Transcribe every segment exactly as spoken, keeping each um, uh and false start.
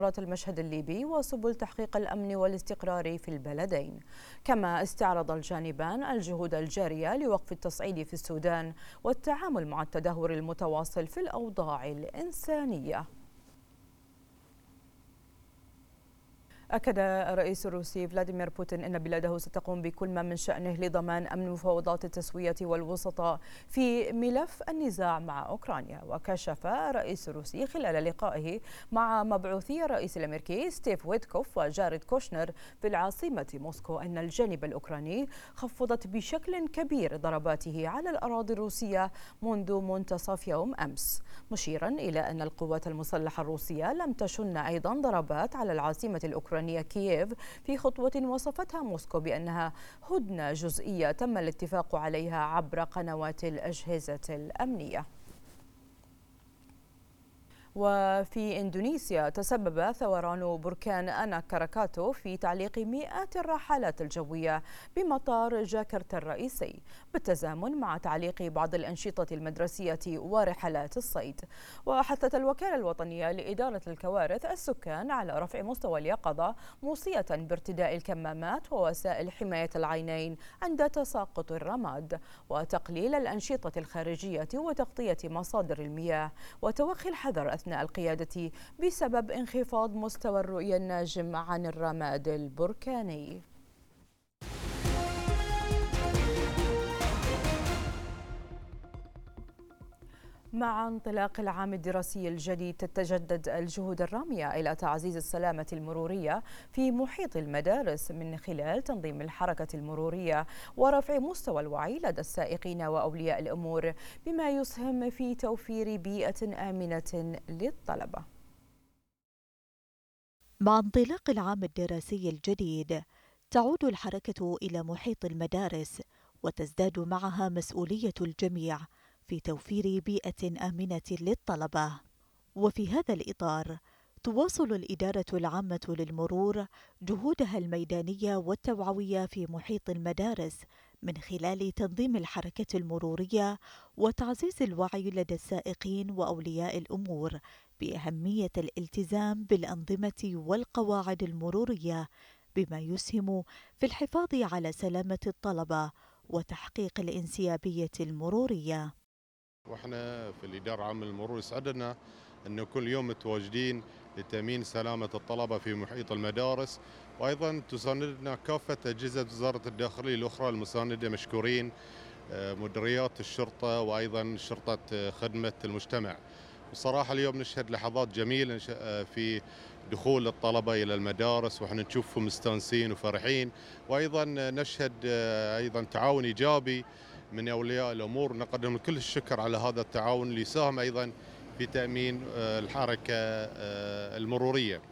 المشهد الليبي وسبل تحقيق الأمن والاستقرار في البلدين. كما استعرض الجانبان الجهود الجارية لوقف التصعيد في السودان والتعامل مع التدهور المتواصل في الأوضاع الإنسانية. أكد الرئيس الروسي فلاديمير بوتين أن بلاده ستقوم بكل ما من شأنه لضمان أمن مفاوضات التسوية والوسطاء في ملف النزاع مع أوكرانيا. وكشف الرئيس الروسي خلال لقائه مع مبعوثي الرئيس الأمريكي ستيف ويتكوف وجاريد كوشنر في العاصمة موسكو أن الجانب الأوكراني خفضت بشكل كبير ضرباته على الأراضي الروسية منذ منتصف يوم أمس، مشيرا إلى أن القوات المسلحة الروسية لم تشن أيضا ضربات على العاصمة الأوكرانية كييف في خطوة وصفتها موسكو بأنها هدنة جزئية تم الاتفاق عليها عبر قنوات الأجهزة الأمنية. وفي إندونيسيا تسبب ثوران بركان أنا كراكاتو في تعليق مئات الرحلات الجوية بمطار جاكرتا الرئيسي، بالتزامن مع تعليق بعض الأنشطة المدرسية ورحلات الصيد. وحثت الوكالة الوطنية لإدارة الكوارث السكان على رفع مستوى اليقظة، موصية بارتداء الكمامات ووسائل حماية العينين عند تساقط الرماد، وتقليل الأنشطة الخارجية وتغطية مصادر المياه، وتوخي الحذر أثناء القيادة بسبب انخفاض مستوى الرؤية الناجم عن الرماد البركاني. مع انطلاق العام الدراسي الجديد تتجدد الجهود الرامية إلى تعزيز السلامة المرورية في محيط المدارس من خلال تنظيم الحركة المرورية ورفع مستوى الوعي لدى السائقين وأولياء الأمور، بما يسهم في توفير بيئة آمنة للطلبة. مع انطلاق العام الدراسي الجديد تعود الحركة إلى محيط المدارس، وتزداد معها مسؤولية الجميع في توفير بيئة آمنة للطلبة. وفي هذا الإطار تواصل الإدارة العامة للمرور جهودها الميدانية والتوعوية في محيط المدارس من خلال تنظيم الحركة المرورية وتعزيز الوعي لدى السائقين وأولياء الأمور بأهمية الالتزام بالأنظمة والقواعد المرورية، بما يسهم في الحفاظ على سلامة الطلبة وتحقيق الانسيابية المرورية. واحنا في الإدارة العامة للمرور يسعدنا أنه كل يوم متواجدين لتأمين سلامة الطلبة في محيط المدارس، وأيضا تساندنا كافة أجهزة وزارة الداخلية الأخرى المساندة، مشكورين مديريات الشرطة وأيضا شرطة خدمة المجتمع. بصراحة اليوم نشهد لحظات جميلة في دخول الطلبة إلى المدارس، وإحنا نشوفهم مستانسين وفرحين، وأيضا نشهد أيضا تعاون إيجابي من أولياء الأمور. نقدم كل الشكر على هذا التعاون اللي يساهم أيضا في تأمين الحركة المرورية.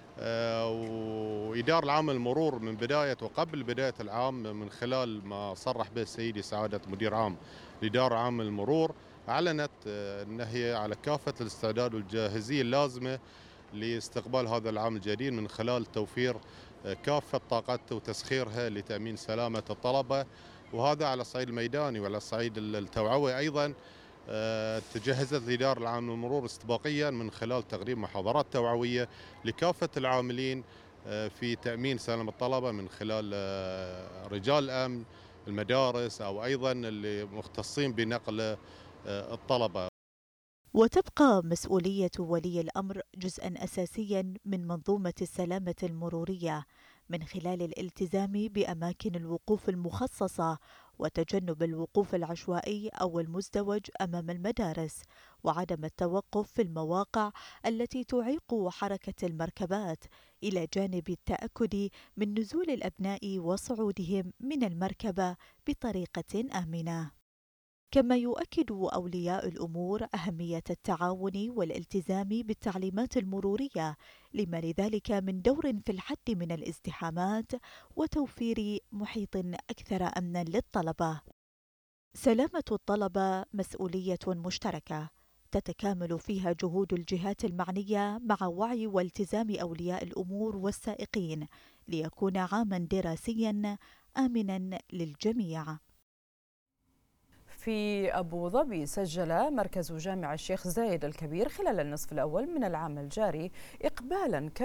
وإدارة العام للمرور من بداية وقبل بداية العام من خلال ما صرح به سيدي سعادة مدير عام الإدارة العامة للمرور، أعلنت أن هي على كافة الاستعداد والجاهزية اللازمة لاستقبال هذا العام الجديد من خلال توفير كافة طاقتها وتسخيرها لتأمين سلامة الطلبة، وهذا على الصعيد الميداني. وعلى الصعيد التوعوي أيضا تجهزت الإدارة العامة للمرور استباقيا من خلال تقديم محاضرات توعوية لكافة العاملين في تأمين سلامة الطلبة من خلال رجال الأمن المدارس أو أيضا اللي مختصين بنقل الطلبة. وتبقى مسؤولية ولي الأمر جزءاً أساسياً من منظومة السلامة المرورية من خلال الالتزام بأماكن الوقوف المخصصة وتجنب الوقوف العشوائي أو المزدوج أمام المدارس، وعدم التوقف في المواقع التي تعيق حركة المركبات، إلى جانب التأكد من نزول الأبناء وصعودهم من المركبة بطريقة آمنة. كما يؤكد أولياء الأمور أهمية التعاون والالتزام بالتعليمات المرورية، لما لذلك من دور في الحد من الازدحامات وتوفير محيط أكثر أمناً للطلبة. سلامة الطلبة مسؤولية مشتركة تتكامل فيها جهود الجهات المعنية مع وعي والتزام أولياء الأمور والسائقين، ليكون عاماً دراسياً آمناً للجميع. في أبو ظبي سجل مركز جامع الشيخ زايد الكبير خلال النصف الأول من العام الجاري إقبالاً